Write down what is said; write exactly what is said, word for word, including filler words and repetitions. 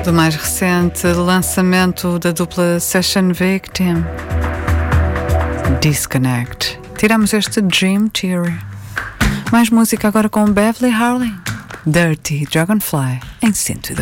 do mais recente lançamento da dupla Session Victim, Disconnect. Tiramos este Dream Theory. Mais música agora com Beverly Hurley, Dirty Dragonfly, em cento e dois.